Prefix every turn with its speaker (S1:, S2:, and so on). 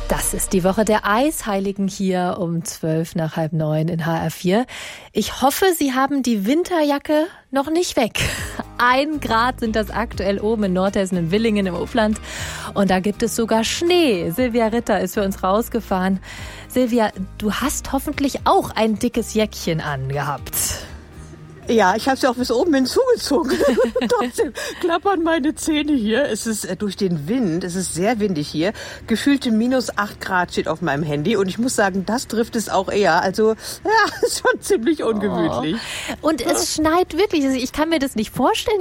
S1: Das ist die Woche der Eisheiligen hier um 8:55 in HR4. Ich hoffe, Sie haben die Winterjacke noch nicht weg. 1 Grad sind das aktuell oben in Nordhessen, in Willingen im Upland. Und da gibt es sogar Schnee. Silvia Ritter ist für uns rausgefahren. Silvia, du hast hoffentlich auch ein dickes Jäckchen angehabt.
S2: Ja, ich habe sie auch bis oben hinzugezogen. Trotzdem klappern meine Zähne hier. Es ist durch den Wind, es ist sehr windig hier. Gefühlte -8 Grad steht auf meinem Handy. Und ich muss sagen, das trifft es auch eher. Also, ja, ist schon ziemlich ungemütlich.
S1: Und es schneit wirklich. Ich kann mir das nicht vorstellen.